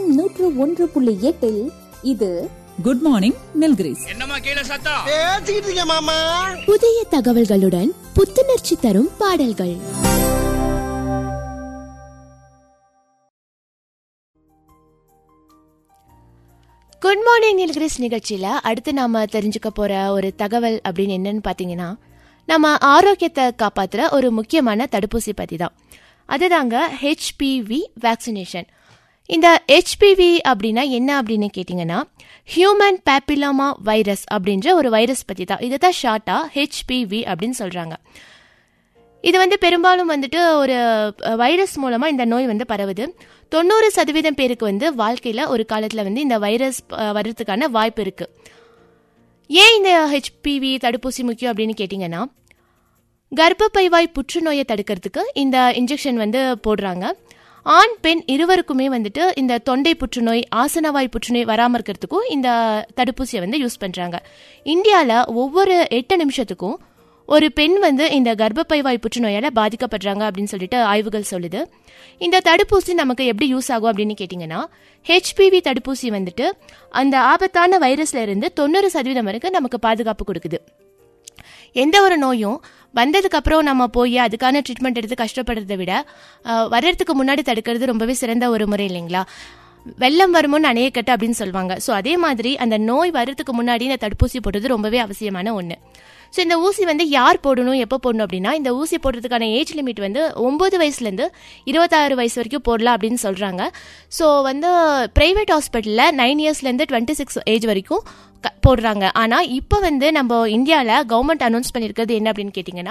FM 101.8 இது good morning Nilgiris. என்னம்மா கீழ சத்தம்? பேசிட்டு இருக்கேன் மாமா. புதிய தகவல்களுடன் புத்துணர்ச்சி தரும் பாடல்கள். குட் மார்னிங் நில்கிரிஸ் நிகழ்ச்சியில் அடுத்து நாம் தெரிஞ்சுக்க போகிற ஒரு தகவல் அப்படின்னு என்னன்னு பார்த்தீங்கன்னா, நம்ம ஆரோக்கியத்தை காப்பாற்றுற ஒரு முக்கியமான தடுப்பூசி பற்றி தான். அதுதாங்க ஹெச்பிவி வேக்சினேஷன். இந்த ஹெச்பிவி அப்படின்னா என்ன அப்படின்னு கேட்டிங்கன்னா, ஹியூமன் பேப்பிலோமா வைரஸ் அப்படின்ற ஒரு வைரஸ் பற்றி தான். இதை தான் ஷார்ட்டாக ஹெச்பிவி அப்படின்னு சொல்கிறாங்க. இது பெரும்பாலும் ஒரு வைரஸ் மூலமாக இந்த நோய் பரவுது. 90% பேருக்கு வாழ்க்கையில் ஒரு காலத்தில் இந்த வைரஸ் வர்றதுக்கான வாய்ப்பு இருக்குது. ஏன் இந்த ஹெச்பிவி தடுப்பூசி முக்கியம் அப்படின்னு கேட்டிங்கன்னா, கர்ப்பப்பைவாய் புற்றுநோயை தடுக்கிறதுக்கு இந்த இன்ஜெக்ஷன் போடுறாங்க. ஆண் பெண் இருவருக்குமே இந்த தொண்டை புற்றுநோய், ஆசனவாய் புற்றுநோய் வராமல் இருக்கிறதுக்கும் இந்த தடுப்பூசியை யூஸ் பண்ணுறாங்க. இந்தியாவில் ஒவ்வொரு 8 நிமிஷத்துக்கும் ஒரு பெண் இந்த கர்ப்பப்பைவாய் புற்றுநோயால் பாதிக்கப்படுறாங்க அப்படின்னு சொல்லிட்டு ஆய்வுகள் சொல்லுது. இந்த தடுப்பூசி நமக்கு எப்படி யூஸ் ஆகும் அப்படின்னு கேட்டிங்கன்னா, ஹெச்பிவி தடுப்பூசி அந்த ஆபத்தான வைரஸ்ல இருந்து 90% வரைக்கும் நமக்கு பாதுகாப்பு கொடுக்குது. எந்த ஒரு நோயும் வந்ததுக்கு அப்புறம் நம்ம போய் அதுக்கான ட்ரீட்மெண்ட் எடுத்து கஷ்டப்படுறதை விட வர்றதுக்கு முன்னாடி தடுக்கிறது ரொம்பவே சிறந்த ஒரு முறை இல்லைங்களா? வெள்ளம் வருமோன்னு அணையக்கட்டு அப்படின்னு சொல்லுவாங்க. ஸோ அதே மாதிரி அந்த நோய் வர்றதுக்கு முன்னாடி இந்த தடுப்பூசி போடுறது ரொம்பவே அவசியமான ஒன்று. ஸோ இந்த ஊசி யார் போடணும், எப்போ போடணும் அப்படின்னா, இந்த ஊசி போடுறதுக்கான ஏஜ் லிமிட் 9 வயசுலேருந்து 26 வயசு வரைக்கும் போடலாம் அப்படின்னு சொல்கிறாங்க. ஸோ ப்ரைவேட் ஹாஸ்பிட்டலில் 9 இயர்ஸ்லேருந்து 26 ஏஜ் வரைக்கும் போடுறாங்க. ஆனால் இப்போ நம்ம இந்தியாவில் கவர்மெண்ட் அனௌன்ஸ் பண்ணியிருக்கிறது என்ன அப்படின்னு கேட்டிங்கன்னா,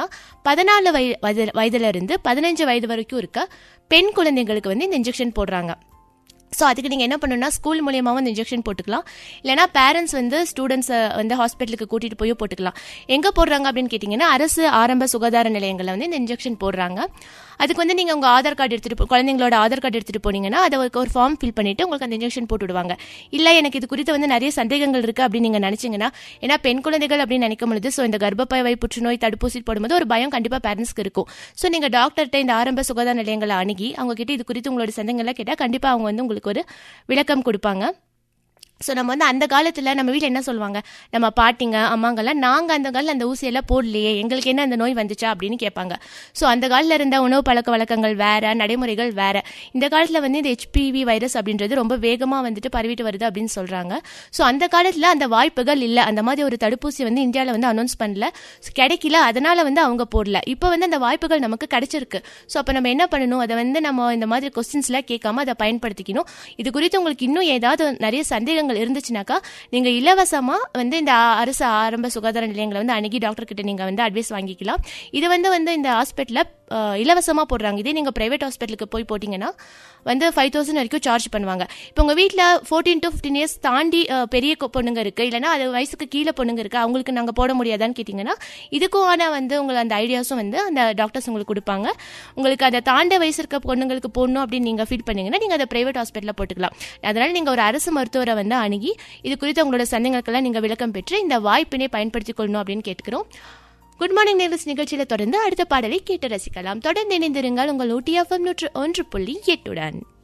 14 வயதுலேருந்து 15 வயது வரைக்கும் இருக்க பெண் குழந்தைங்களுக்கு இந்த இன்ஜெக்ஷன் போடுறாங்க. ஸோ அதுக்கு நீங்கள் என்ன பண்ணணும்னா, ஸ்கூல் மூலியமாக இன்ஜெக்ஷன் போட்டுக்கலாம். இல்லைனா பேரண்ட்ஸ் ஸ்டூடெண்ட்ஸை ஹாஸ்பிட்டலுக்கு கூட்டிகிட்டு போய் போட்டுக்கலாம். எங்கே போடுறாங்க அப்படின்னு கேட்டிங்கன்னா, அரசு ஆரம்ப சுகாதார நிலையங்களில் இந்த இன்ஜெக்ஷன் போடுறாங்க. அதுக்கு நீங்கள் உங்கள் ஆதார் கார்டு எடுத்துகிட்டு குழந்தைங்களோட ஆதார் கார்டு எடுத்துகிட்டு போனீங்கன்னா அதை ஒரு ஃபார்ம் ஃபில் பண்ணிவிட்டு உங்களுக்கு அந்த இன்ஜெக்ஷன் போட்டு விடுவாங்க. இல்லை எனக்கு இது குறித்து நிறைய சந்தேகங்கள் இருக்குது அப்படின்னு நீங்கள் நினச்சிங்கன்னா, ஏன்னா பெண் குழந்தைகள் அப்படின்னு நினைக்கும் பொழுது ஸோ இந்த கர்ப்பப்பை புற்றுநோய் தடுப்பூசி போடும்போது ஒரு பயம் கண்டிப்பாக பேரண்ட்ஸ்க்கு இருக்கும். ஸோ நீங்கள் டாக்டர்கிட்ட இந்த ஆரம்ப சுகாதார நிலையங்களை அணுகி அவங்க கிட்ட இது குறித்து உங்களோட சந்தேகங்கள்லாம் கேட்டால் கண்டிப்பாக அவங்க உங்களுக்கு ஒரு விளக்கம் கொடுப்பாங்க. ஸோ நம்ம அந்த காலத்தில் நம்ம வீட்டில் என்ன சொல்லுவாங்க, நம்ம பாட்டிங்க அம்மாங்கெல்லாம், நாங்கள் அந்த காலத்தில் அந்த ஊசியெல்லாம் போடலையே, எங்களுக்கு என்ன அந்த நோய் வந்துச்சா அப்படின்னு கேட்பாங்க. ஸோ அந்த காலத்தில் இருந்த உணவு பழக்க வழக்கங்கள் வேறு, நடைமுறைகள் வேறு. இந்த காலத்தில் இந்த ஹெச்பிவி வைரஸ் அப்படின்றது ரொம்ப வேகமாக பரவிட்டு வருது அப்படின்னு சொல்கிறாங்க. ஸோ அந்த காலத்தில் அந்த வாய்ப்புகள் இல்லை. அந்த மாதிரி ஒரு தடுப்பூசி இந்தியாவில் அனௌன்ஸ் பண்ணல, கிடைக்கல, அதனால் அவங்க போடல. இப்போ அந்த வாய்ப்புகள் நமக்கு கிடைச்சிருக்கு. ஸோ அப்போ நம்ம என்ன பண்ணணும், அதை நம்ம இந்த மாதிரி கொஸ்டின்ஸ்லாம் கேட்காம அதை பயன்படுத்திக்கணும். இது குறித்து உங்களுக்கு இன்னும் ஏதாவது நிறைய சந்தேகங்கள் இருந்துச்சுனாக்கா நீங்க இலவசமா இந்த அரசு ஆரம்ப சுகாதார நிலையங்களை அணுகி டாக்டர் கிட்ட நீங்க அட்வைஸ் வாங்கிக்கலாம். இது இந்த ஹாஸ்பிட்டல்ல இலவசமா போடுறாங்க. இதே நீங்க பிரைவேட் ஹாஸ்பிட்டலுக்கு போய் போட்டீங்கன்னா 5,000 வரைக்கும் சார்ஜ் பண்ணுவாங்க. இப்போ உங்க வீட்டில் 14 to 15 இயர்ஸ் தாண்டி பெரிய பொண்ணுங்க இருக்கு, இல்லைன்னா அது வயசுக்கு கீழே பொண்ணுங்க இருக்கு, அவங்களுக்கு நாங்க போட முடியாதான்னு கேட்டீங்கன்னா இதுக்கான உங்களுக்கு அந்த ஐடியாஸும் அந்த டாக்டர்ஸ் உங்களுக்கு கொடுப்பாங்க. உங்களுக்கு அதை தாண்ட வயசு இருக்க பொண்ணுங்களுக்கு போடணும் அப்படின்னு நீங்க ஃபீல் பண்ணீங்கன்னா நீங்க அதை பிரைவேட் ஹாஸ்பிட்டலில் போட்டுக்கலாம். அதனால நீங்க ஒரு அரசு மருத்துவரை அணுகி இது குறித்து உங்களோட சந்தேகங்களுக்கெல்லாம் நீங்க விளக்கம் பெற்று இந்த வாய்ப்பினை பயன்படுத்திக் கொள்ளணும் அப்படின்னு கேட்டுக்கிறோம். குட் மார்னிங் நேர்ஸ் நிகழ்ச்சியில் தொடர்ந்து அடுத்த பாடலை கேட்டு ரசிக்கலாம். தொடர்ந்து இணைந்திருங்கள் உங்கள் ஊட்டி எஃப்எம் 101.8.